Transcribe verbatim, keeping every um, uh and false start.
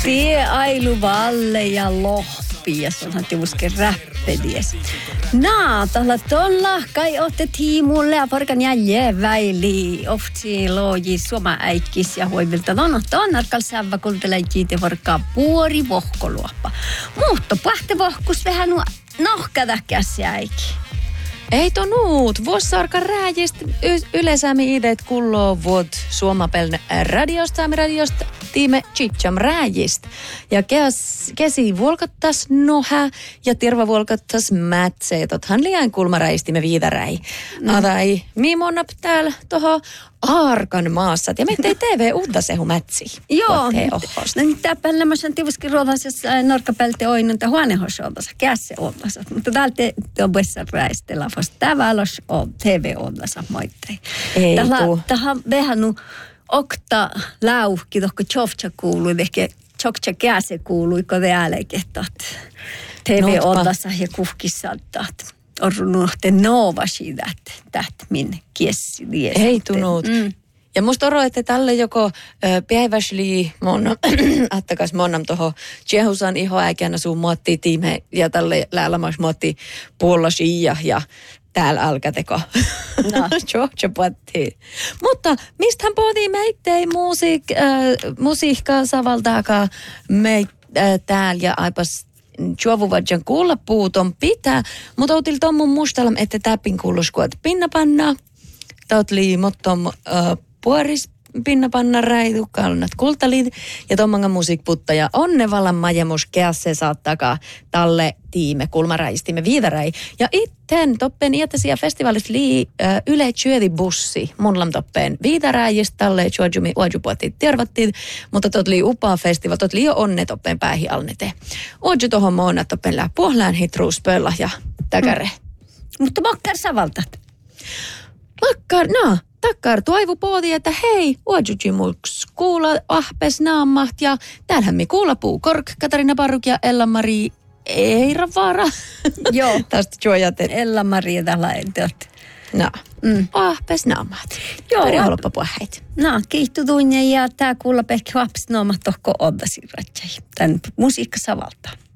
Sie ailu valle ja lohpi ja sonhan tiusken räppedies. Naa, tällä tolla kai ootte tiimulle ja porkan jälje väili oftsi loji suoma äikkis ja huivilta no tonnarkal sävä kultelee kiite porkaa puori vohkoluoppa. Muutto pahte vohkus vähän nohkadäkäs äikki. Ei to nuut. Vuossarka rääjist y- yleisämi ideet kulloo vuot suomapelne radiosta, saamme radiosta tiime Chicham rääjist. Ja kes, kesi vuolkattas nohä ja tirva vuolkattas mätseet. Othan liian kulmaräistimme viitäräi. Mm. Atai, miimonnap täällä toho Arkan maassa. Ja meitä ei T V uutta sehu mätsi. Joo. No niin täpällä mä sen tivuskin ruotasessa norkkapälte oinunta huonehosoodassa, kässe oodassa. Mutta täältä on vuossa räistellä. Tämä on T V-oodassa moittei. Ei tuu. Tähän vähän okta lauhki, tohko tjovtsa kuului, ehkä tjovtsa käse kuului, kun väällekin T V-oodassa ja kuhkissa taat. On runohten nova siitä, että minne kiessi liesi. Ei tunut. Mm. Ja musta oro, että tälle joko päiväsli monna, attakas monnam toho Tjehusan iho äikänä suun muotti tiime ja tälle läälämäs muotti puolla shia ja täällä alkateko. No. Georgia puhuttiin. Mutta mistähän puhuttiin meittei musiik, äh, musiikkaa savaltaakaan meitä äh, täällä ja aipas juovuvadjan kuulla puuton pitää, mutta otil tommun mustalam, että täpin kuuluskuot pinnapanna. Tautli mottom äh, puoris pinnapanna räitu, kalnat kultaliit ja tommangan musiikputta ja onne vallan majemus keasse saattakaa talle tiime kulmaräistimme viidaräi. Ja itten toppen iätäsiä festivaalis lii äh, yle tjödi bussi munlam toppen viidaräijistä talle tjuajumi uajupuotit tervattiin, mutta tot lii upaa festival, tot lii jo onne toppen päähi alnete. Uaju tohon moona toppen lää puhlään hitruus pöllä ja täkäre. Mm. Mutta mokkar savaltat. Makkar, no. Takkar toivu poodi, että hei, uajuji mulks kuula ahpes naammaht ja täällähän me kuula puu kork, Katarina Paruk ja Ella-Mari Eiravaara. Joo. Tästä juojaten. Ella-Mari tällainen. No, mm. ahpes naammaht. Joo. Pari haloppa puheit. No, kiittu tunne ja tää kuulla pehki hapsi naammat tohko oddasi ratsai. Tän musiikka savaltaa.